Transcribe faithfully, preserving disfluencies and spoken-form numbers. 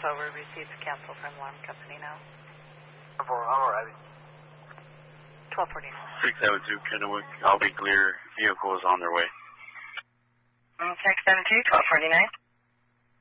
over. Received cancel from alarm company now. I'm alright. twelve forty-nine. six seven two, Kennewick. I'll be clear. Vehicle is on their way. six seven two, twelve forty-nine.